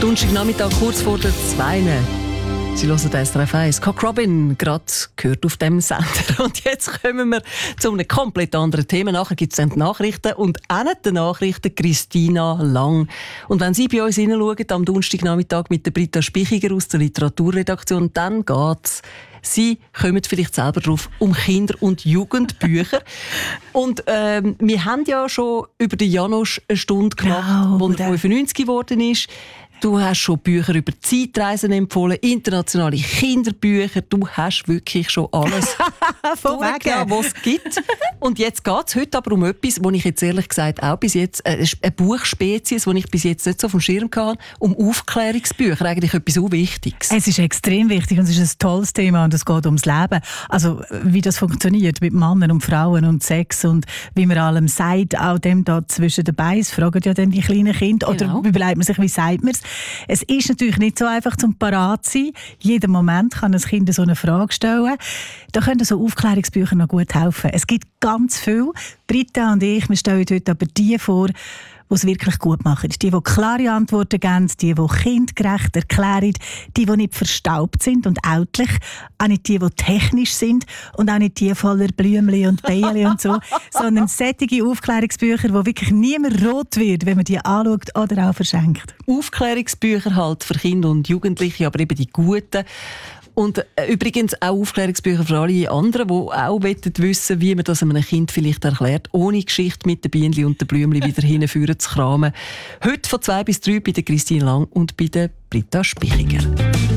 Donnerstagnachmittag, kurz vor der 2. Sie hören das SRF 1. Cock Robin, gerade gehört auf dem Sender. Und jetzt kommen wir zu einem komplett anderen Thema. Nachher gibt es dann die Nachrichten und auch die Nachrichten Christina Lang. Und wenn Sie bei uns hineinschauen, am Donnerstagnachmittag mit der Britta Spichiger aus der Literaturredaktion, dann geht's. Sie kommen vielleicht selber drauf, um Kinder- und Jugendbücher. Und wir haben ja schon über den Janosch eine Stunde gemacht, wo er 95 geworden ist. Du hast schon Bücher über Zeitreisen empfohlen, internationale Kinderbücher. Du hast wirklich schon alles durchgegeben, was es gibt. Und jetzt geht es heute aber um etwas, wo ich jetzt ehrlich gesagt auch bis jetzt, eine Buchspezies, die ich bis jetzt nicht so auf dem Schirm hatte, um Aufklärungsbücher, eigentlich etwas so Wichtiges. Es ist extrem wichtig und es ist ein tolles Thema und es geht ums Leben. Also wie das funktioniert mit Männern und Frauen und Sex und wie man allem sagt, auch dem da zwischen den Beinen, fragen ja dann die kleinen Kinder. Oder überlegt man sich, wie sagt man es? Es ist natürlich nicht so einfach zum parat sein. Jeden Moment kann ein Kind so eine Frage stellen. Da können so Aufklärungsbücher noch gut helfen. Es gibt ganz viel. Britta und ich, wir stellen heute aber die vor, die es wirklich gut machen. Die klare Antworten geben, die kindgerecht erklären, die nicht verstaubt sind und ältlich, auch nicht die technisch sind und auch nicht die voller Blümchen und Beile und so, sondern sättige Aufklärungsbücher, wo wirklich niemand rot wird, wenn man die anschaut oder auch verschenkt. Aufklärungsbücher halt für Kinder und Jugendliche, aber eben die guten. Und übrigens auch Aufklärungsbücher für alle anderen, die auch wissen, wie man das einem Kind vielleicht erklärt, ohne Geschichte mit den Bienen und den Blümchen wieder hinführen zu kramen. Heute von 2 bis 3 bei der Christine Lang und bei der Britta Spichiger.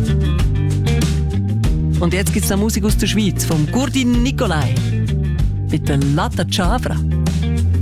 Und jetzt gibt es noch Musik aus der Schweiz, vom Gurdin Nicolai mit der Latta Chavra.